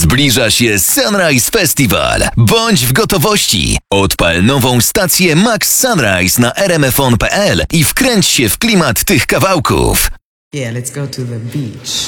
Zbliża się Sunrise Festival. Bądź w gotowości. Odpal nową stację Max Sunrise na rmfon.pl i wkręć się w klimat tych kawałków. Yeah, let's go to the beach.